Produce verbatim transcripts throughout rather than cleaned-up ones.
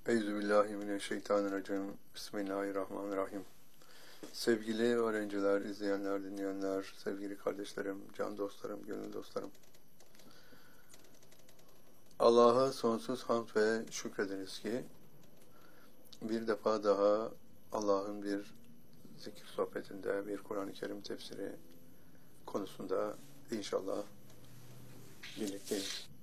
Euzubillahimineşşeytanirracim. Bismillahirrahmanirrahim. Sevgili öğrenciler, izleyenler, dinleyenler, sevgili kardeşlerim, can dostlarım, gönül dostlarım. Allah'a sonsuz hamd ve şükrederiz ki bir defa daha Allah'ın bir zikir sohbetinde, bir Kur'an-ı Kerim tefsiri konusunda inşallah birlikteyiz.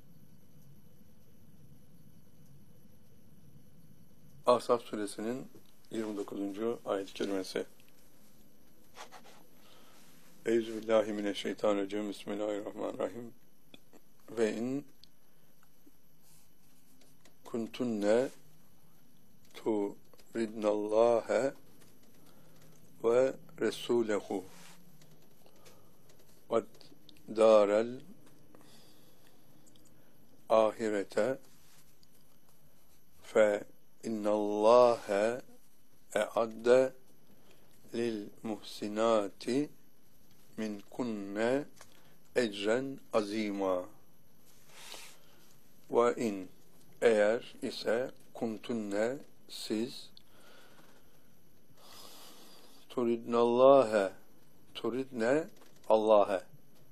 Ahzab suresinin yirmi dokuzuncu ayet-i kerimesi. Euzubillahimineşşeytanirracim. Bismillahirrahmanirrahim. Ve in kuntunne turidnallâhe ve resûlehu ve dârel ahirete fe innallâhe e'adde lil muhsinati min kunne ecren azîmâ. Ve in eğer ise kuntunne siz turidnallâhe turidne Allah'e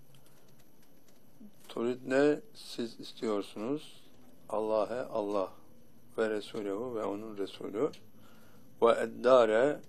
turidne siz istiyorsunuz Allah'e Allah ve Resulü'ü ve onun Resulü ve eddâre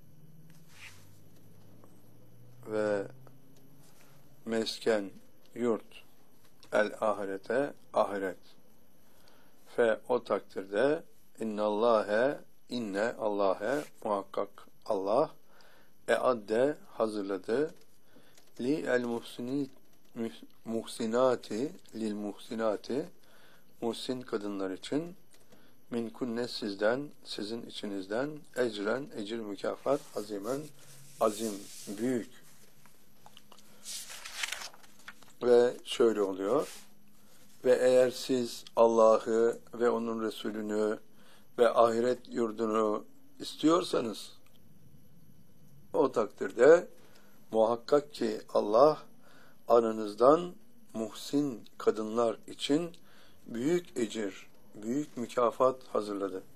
ve mesken yurt el ahirete ahiret fe o takdirde innallâhe inne Allah'e muhakkak Allah eadde hazırladı li el muhsini muhsinati lil muhsinati muhsin kadınlar için min kunne sizden sizin içinizden ecren ecir mükafat azimen azim büyük. Ve şöyle oluyor. Ve eğer siz Allah'ı ve onun Resulünü ve ahiret yurdunu istiyorsanız o takdirde muhakkak ki Allah aranızdan muhsin kadınlar için büyük ecir, büyük mükafat hazırladı.